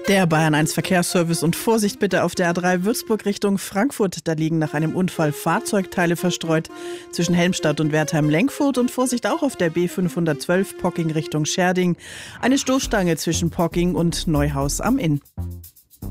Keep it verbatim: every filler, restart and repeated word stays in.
Der Bayern eins Verkehrsservice und Vorsicht bitte auf der A drei Würzburg Richtung Frankfurt. Da liegen nach einem Unfall Fahrzeugteile verstreut zwischen Helmstadt und Wertheim-Lenkfurt und Vorsicht auch auf der B fünfhundertzwölf Pocking Richtung Scherding. Eine Stoßstange zwischen Pocking und Neuhaus am Inn.